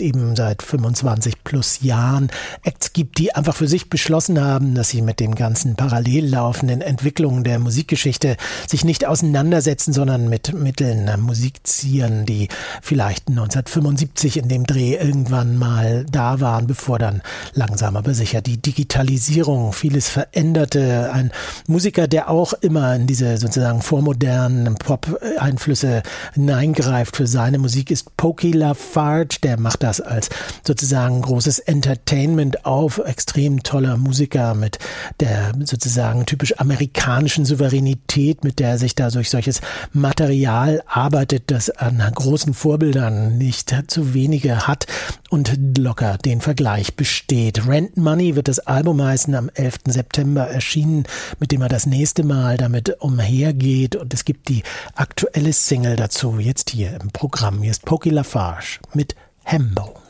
eben seit 25 plus Jahren Acts gibt, die einfach für sich beschlossen haben, dass sie mit dem ganzen parallel laufenden Entwicklungen der Musikgeschichte sich nicht auseinandersetzen, sondern mit Mitteln musizieren, die vielleicht 1975 in dem Dreh irgendwann mal da waren, bevor dann langsam aber sicher die Digitalisierung vieles veränderte. Ein Musiker, der auch immer in diese sozusagen vormodernen Pop-Einflüsse hineingreift für seine Musik, ist Pokey LaFarge. Der macht das als sozusagen großes Entertainment auf. Extrem toller Musiker mit der sozusagen typisch amerikanischen Souveränität, mit der er sich da durch solches Material arbeitet, das an großen Vorbildern nicht zu wenige hat und locker den Vergleich besteht. Rent Money wird das Album heißen, am 11. September erschienen, mit dem er das nächste Mal damit umhergeht, und es gibt die aktuelle Single dazu, jetzt hier im Programm. Hier ist Pokey LaFarge mit Hembo.